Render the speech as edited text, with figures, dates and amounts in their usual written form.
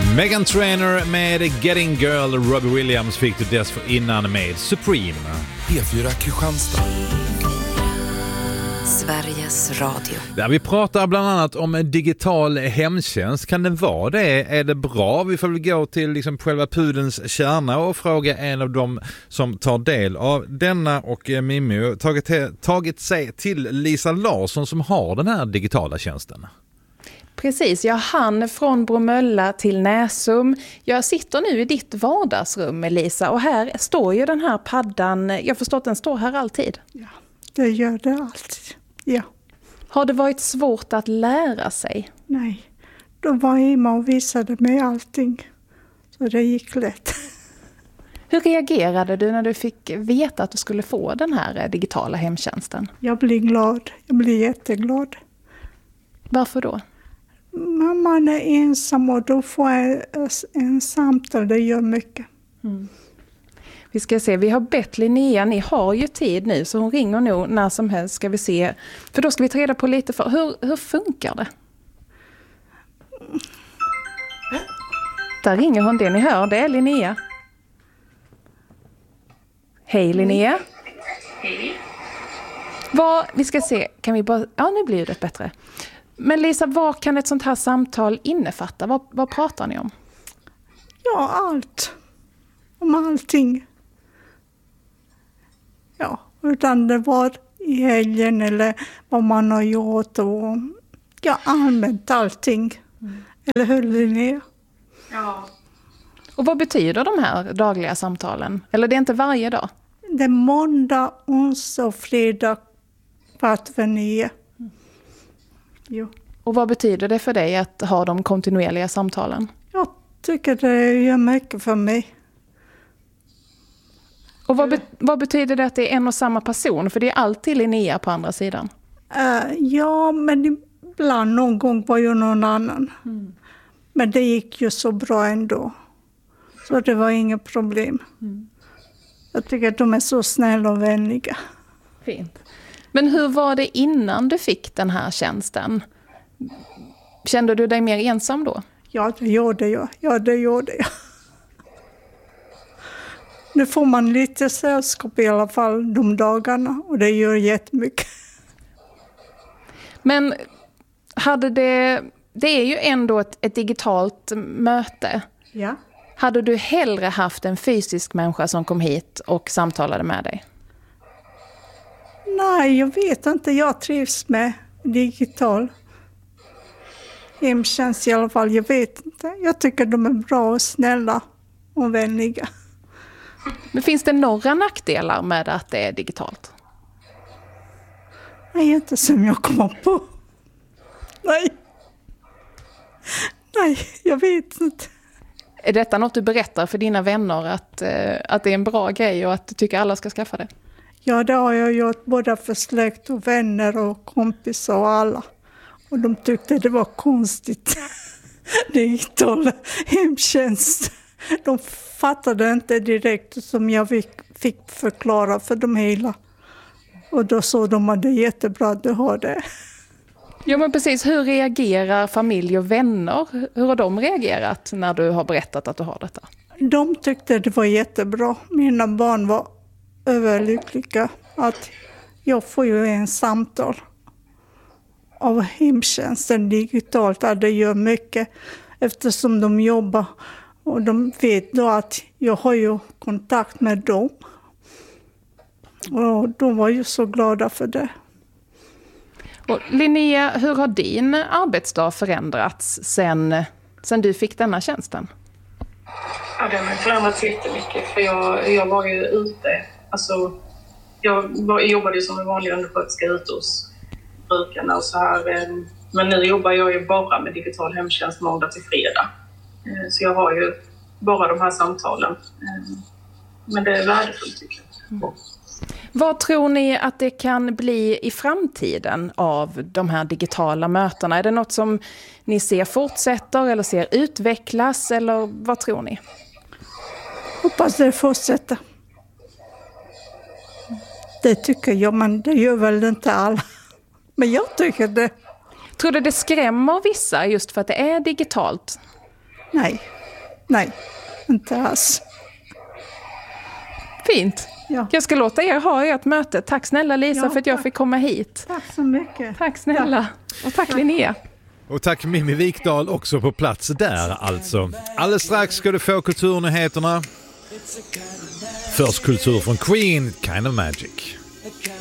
Meghan Trainor med Getting Girl. Robbie Williams fick du dessförinnan med Supreme. P4 Kristianstad. Sveriges Radio. Där vi pratar bland annat om digital hemtjänst. Kan det vara det? Är det bra? Vi får väl gå till liksom själva pudelns kärna och fråga en av dem som tar del av denna, och Mimmi tagit sig till Lisa Larsson som har den här digitala tjänsten. Precis, jag hann från Bromölla till Näsum. Jag sitter nu i ditt vardagsrum, Lisa, och här står ju den här paddan. Jag förstår att den står här alltid. Ja, det gör det alltid. Ja. Har det varit svårt att lära sig? Nej, de var hemma och visade mig allting. Så det gick lätt. Hur reagerade du när du fick veta att du skulle få den här digitala hemtjänsten? Jag blir glad. Jag blir jätteglad. Varför då? Man är ensam och då får jag en samtal. Det gör mycket. Mm. Vi ska se, vi har bett Linnea, ni har ju tid nu så hon ringer nog när som helst, ska vi se. För då ska vi ta reda på lite för hur funkar det? Där ringer hon, det ni hör, det är Linnea. Hej Linnea. Hej. Vi ska se, kan vi bara, ja nu blir det bättre. Men Lisa, vad kan ett sånt här samtal innefatta? Vad pratar ni om? Ja, allt. Om allting. Ja, utan det var i helgen eller vad man har gjort och ja, allmänt allting. Eller hur, Linnea? Ja. Och vad betyder de här dagliga samtalen? Eller det är inte varje dag? Det är måndag, onsdag och fredag 8:45. Jo. Och vad betyder det för dig att ha de kontinuerliga samtalen? Jag tycker det gör mycket för mig. Och vad betyder det att det är en och samma person? För det är alltid Linnea på andra sidan. Ja, men ibland någon gång var ju någon annan. Mm. Men det gick ju så bra ändå. Så det var inget problem. Mm. Jag tycker att de är så snälla och vänliga. Fint. Men hur var det innan du fick den här tjänsten? Kände du dig mer ensam då? Ja, det gjorde jag. Nu får man lite sällskap i alla fall de dagarna och det gör jättemycket. Men det är ju ändå ett digitalt möte. Ja. Hade du hellre haft en fysisk människa som kom hit och samtalade med dig? Nej, jag vet inte. Jag trivs med digital hemtjänst i alla fall. Jag vet inte. Jag tycker de är bra och snälla och vänliga. Men finns det några nackdelar med att det är digitalt? Nej, inte som jag kommer på. Nej, jag vet inte. Är detta något du berättar för dina vänner att det är en bra grej och att du tycker alla ska skaffa det? Ja, det har jag gjort både för släkt och vänner och kompisar och alla. Och de tyckte det var konstigt. Digital hemtjänst. De fattade inte direkt som jag fick förklara för dem hela. Och då sa de att det är jättebra att du har det. Ja, men precis. Hur reagerar familj och vänner? Hur har de reagerat när du har berättat att du har detta? De tyckte det var jättebra. Mina barn var överlyckliga att jag får ju en samtal av hemtjänsten digitalt. Att det gör mycket eftersom de jobbar och de vet då att jag har ju kontakt med dem. Och de var ju så glada för det. Och Linnea, hur har din arbetsdag förändrats sen du fick denna tjänsten? Ja, den har förändrats jättemycket för jag var ju ute. Alltså, jag jobbade ju som en vanlig undersköterska ute hos brukarna och så här. Men nu jobbar jag ju bara med digital hemtjänst måndag till fredag. Så jag har ju bara de här samtalen. Men det är värdefullt tycker jag. Mm. Vad tror ni att det kan bli i framtiden av de här digitala mötena? Är det något som ni ser fortsätter eller ser utvecklas eller vad tror ni? Hoppas det fortsätter. Det tycker jag, men det gör väl inte alla. Men jag tycker det. Tror du det skrämmer vissa just för att det är digitalt? Nej, Nej, inte alls. Fint. Ja. Jag ska låta er ha ert möte. Tack snälla Lisa för att jag fick komma hit. Tack så mycket. Tack snälla. Och tack Linnea. Och tack Mimmi Wikdahl också på plats där alltså. Alldeles strax ska du få kulturnyheterna. Först kultur från Queen, Kind of Magic.